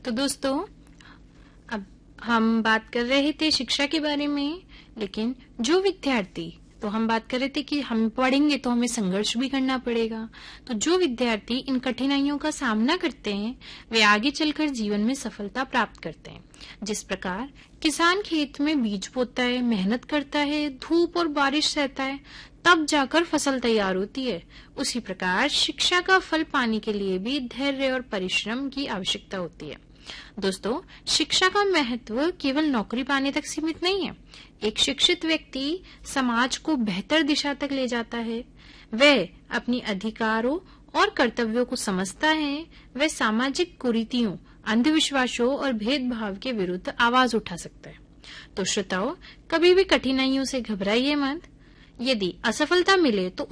तो दोस्तों, अब हम बात कर रहे थे शिक्षा के बारे में, लेकिन जो विद्यार्थी, तो हम बात कर रहे थे कि हम पढ़ेंगे तो हमें संघर्ष भी करना पड़ेगा। तो जो विद्यार्थी इन कठिनाइयों का सामना करते हैं, वे आगे चलकर जीवन में सफलता प्राप्त करते हैं। जिस प्रकार किसान खेत में बीज बोता है, मेहनत करता है, धूप और बारिश सहता है, तब जाकर फसल तैयार होती है, उसी प्रकार शिक्षा का फल पाने के लिए भी धैर्य और परिश्रम की आवश्यकता होती है। दोस्तों, शिक्षा का महत्व केवल नौकरी पाने तक सीमित नहीं है। एक शिक्षित व्यक्ति समाज को बेहतर दिशा तक ले जाता है। वह अपनी अधिकारों और कर्तव्यों को समझता है। वह सामाजिक कुरीतियों, अंधविश्वासों और भेदभाव के विरुद्ध आवाज उठा सकता है। तो श्रोताओ, कभी भी कठिनाइयों से घबराइए मत। यदि असफलता मिले तो